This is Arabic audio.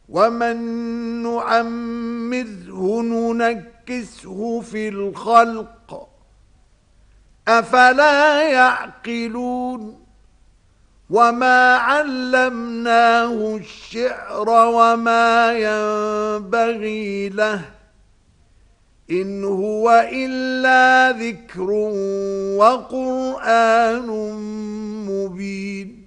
ومن نعمره ننكسه في الخلق أفلا يعقلون وما علمناه الشعر وما ينبغي له إن هو إلا ذكر وقرآن مبين